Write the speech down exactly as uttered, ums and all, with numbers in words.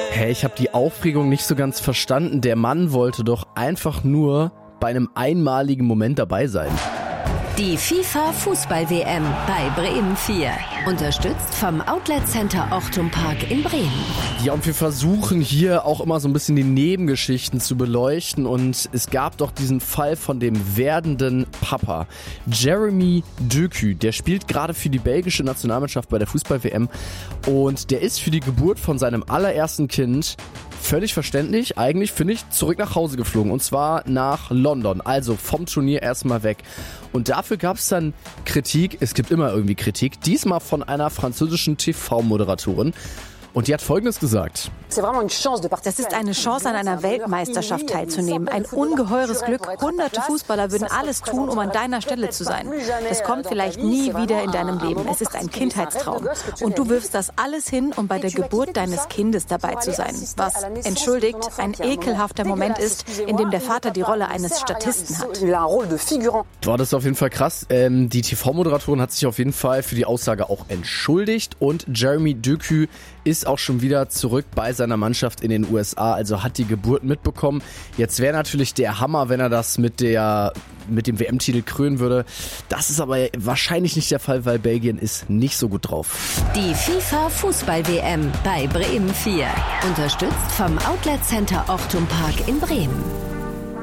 Hey, ich habe die Aufregung nicht so ganz verstanden. Der Mann wollte doch einfach nur bei einem einmaligen Moment dabei sein. Die FIFA-Fußball-W M bei Bremen vier. Unterstützt vom Outlet Center Ochtum Park in Bremen. Ja, und wir versuchen hier auch immer so ein bisschen die Nebengeschichten zu beleuchten. Und es gab doch diesen Fall von dem werdenden Papa. Jeremy Doku, der spielt gerade für die belgische Nationalmannschaft bei der Fußball-W M. Und der ist für die Geburt von seinem allerersten Kind, völlig verständlich, eigentlich finde ich, zurück nach Hause geflogen. Und zwar nach London, also vom Turnier erstmal weg. Und dafür gab es dann Kritik, es gibt immer irgendwie Kritik, diesmal von einer französischen T V-Moderatorin. Und die hat Folgendes gesagt. Das ist eine Chance, an einer Weltmeisterschaft teilzunehmen. Ein ungeheures Glück. Hunderte Fußballer würden alles tun, um an deiner Stelle zu sein. Das kommt vielleicht nie wieder in deinem Leben. Es ist ein Kindheitstraum. Und du wirfst das alles hin, um bei der Geburt deines Kindes dabei zu sein. Was, entschuldigt, ein ekelhafter Moment ist, in dem der Vater die Rolle eines Statisten hat. Boah, das ist auf jeden Fall krass. Ähm, die T V-Moderatorin hat sich auf jeden Fall für die Aussage auch entschuldigt. Und Jeremy Doku ist auch schon wieder zurück bei seiner Mannschaft in den U S A, also hat die Geburt mitbekommen. Jetzt wäre natürlich der Hammer, wenn er das mit der mit dem W M-Titel krönen würde. Das ist aber wahrscheinlich nicht der Fall, weil Belgien ist nicht so gut drauf. Die FIFA-Fußball-W M bei Bremen vier. Unterstützt vom Outlet Center Ochtum Park in Bremen.